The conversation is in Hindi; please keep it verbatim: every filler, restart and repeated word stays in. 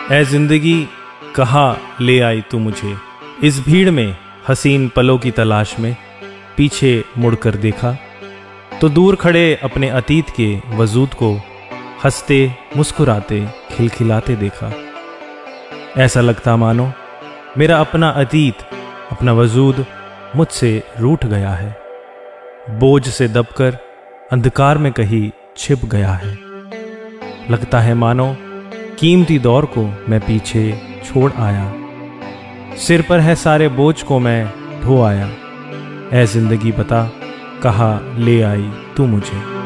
ऐ जिंदगी कहाँ ले आई तू मुझे, इस भीड़ में हसीन पलों की तलाश में। पीछे मुड़कर देखा तो दूर खड़े अपने अतीत के वजूद को हंसते मुस्कुराते खिलखिलाते देखा। ऐसा लगता मानो मेरा अपना अतीत, अपना वजूद मुझसे रूठ गया है, बोझ से दबकर अंधकार में कहीं छिप गया है। लगता है मानो कीमती दौर को मैं पीछे छोड़ आया, सिर पर है सारे बोझ को मैं ढो आया। ऐ जिंदगी बता कहाँ ले आई तू मुझे।